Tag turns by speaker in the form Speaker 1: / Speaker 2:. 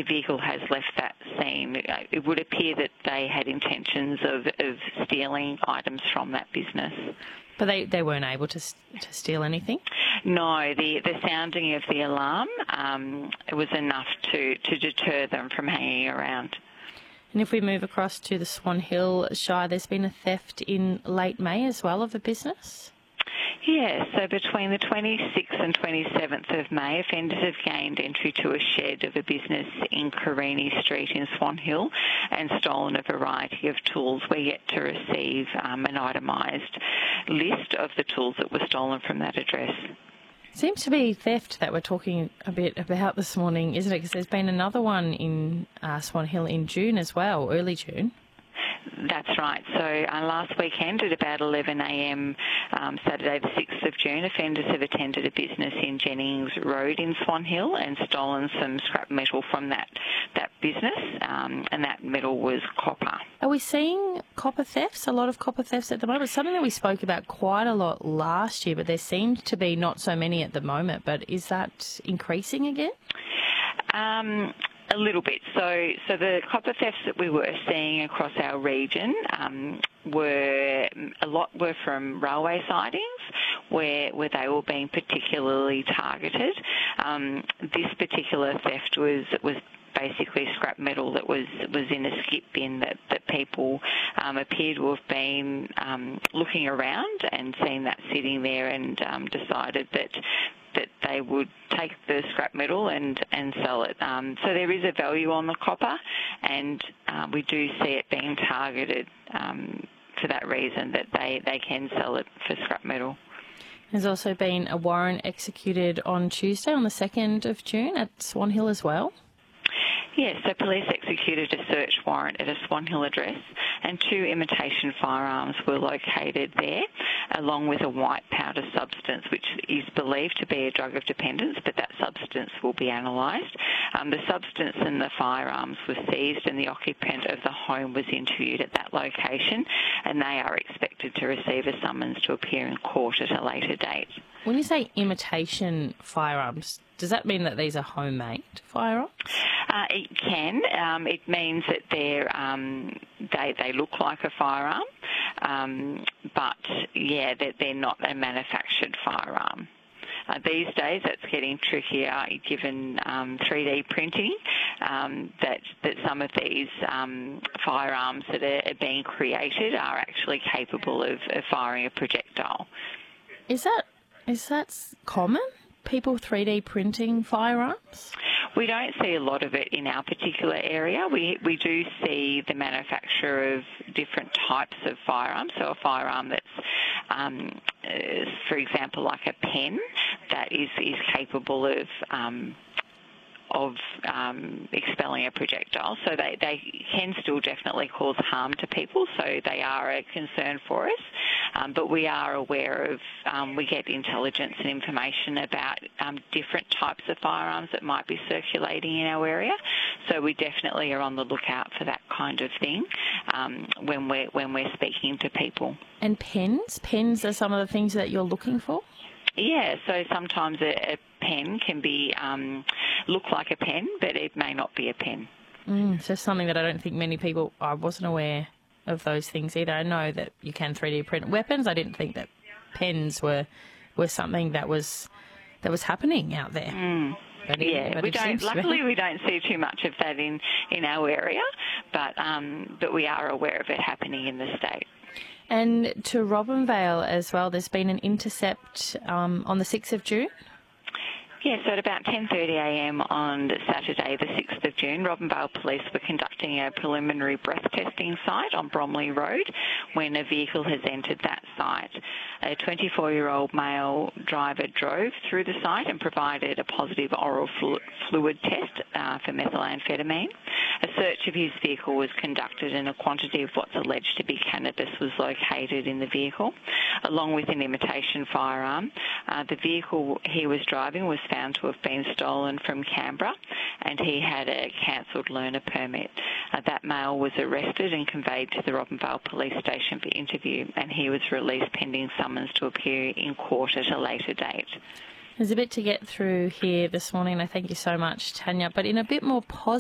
Speaker 1: vehicle has left that scene. It would appear that they had intentions of stealing items from that business.
Speaker 2: But they weren't able to steal anything?
Speaker 1: No, the sounding of the alarm it was enough to deter them from hanging around.
Speaker 2: And if we move across to the Swan Hill Shire, there's been a theft in late May as well of a business?
Speaker 1: Yeah, so between the 26th and 27th of May, offenders have gained entry to a shed of a business in Carini Street in Swan Hill and stolen a variety of tools. We're yet to receive an itemised list of the tools that were stolen from that address.
Speaker 2: Seems to be theft that we're talking a bit about this morning, isn't it? Because there's been another one in Swan Hill in June as well, early June.
Speaker 1: That's right. So last weekend at about 11 a.m, Saturday the 6th of June, offenders have attended a business in Jennings Road in Swan Hill and stolen some scrap metal from that business, and that metal was copper.
Speaker 2: Are we seeing copper thefts, a lot of copper thefts at the moment? Something that we spoke about quite a lot last year, but there seemed to be not so many at the moment. But is that increasing again?
Speaker 1: A little bit. So the copper thefts that we were seeing across our region were from railway sidings where they were being particularly targeted. This particular theft was basically scrap metal that was in a skip bin that people appear to have been looking around and seen that sitting there and decided that they would take the scrap metal and sell it. So there is a value on the copper, and we do see it being targeted for that reason, that they can sell it for scrap metal.
Speaker 2: There's also been a warrant executed on Tuesday, on the 2nd of June, at Swan Hill as well.
Speaker 1: Yes, so police executed a search warrant at a Swan Hill address, and 2 imitation firearms were located there, along with a white powder substance, which is believed to be a drug of dependence, but that substance will be analysed. The substance and the firearms were seized, and the occupant of the home was interviewed at that location, and they are expected to receive a summons to appear in court at a later date.
Speaker 2: When you say imitation firearms, does that mean that these are homemade firearms?
Speaker 1: It can. It means that they look like a firearm, but that they're not a manufactured firearm. These days, that's getting trickier given 3D printing. That some of these firearms that are being created are actually capable of firing a projectile.
Speaker 2: Is that common? People 3D printing firearms?
Speaker 1: We don't see a lot of it in our particular area. We do see the manufacture of different types of firearms. So a firearm that's, for example, like a pen that is capable of expelling a projectile. So they can still definitely cause harm to people, so they are a concern for us. But we are aware of, we get intelligence and information about different types of firearms that might be circulating in our area. So we definitely are on the lookout for that kind of thing when we're speaking to people. And
Speaker 2: pens? Pens are some of the things that you're looking for?
Speaker 1: Yeah, so sometimes a pen can be look like a pen, but it may not be a pen.
Speaker 2: So something that I don't think many people, I wasn't aware of those things either. I know that you can 3D print weapons. I didn't think that pens were something that was happening out there.
Speaker 1: But we don't. Luckily, we don't see too much of that in our area, but we are aware of it happening in the state.
Speaker 2: And to Robinvale as well, there's been an intercept on the 6th of June?
Speaker 1: Yeah, so at about 10:30am on Saturday, the 6th of June, Robinvale Police were conducting a preliminary breath testing site on Bromley Road when a vehicle has entered that site. A 24-year-old male driver drove through the site and provided a positive oral fluid test for methamphetamine. A search of his vehicle was conducted and a quantity of what's alleged to be cannabis was located in the vehicle, along with an imitation firearm. The vehicle he was driving was found to have been stolen from Canberra, and he had a cancelled learner permit. That male was arrested and conveyed to the Robinvale Police Station for interview, and he was released pending summons to appear in court at a later date.
Speaker 2: There's a bit to get through here this morning. I thank you so much, Tanya. But in a bit more positive